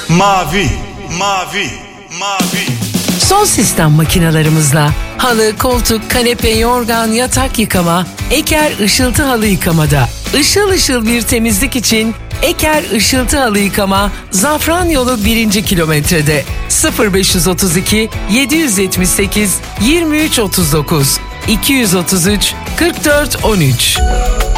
Mavi, mavi, mavi. Son sistem makinalarımızla halı, koltuk, kanepe, yorgan, yatak yıkama, Eker Işıltı Halı Yıkamada. Işıl ışıl bir temizlik için Eker Işıltı Halı Yıkama, Zafranyolu 1. kilometrede. 0532 778 2339 233 44 13.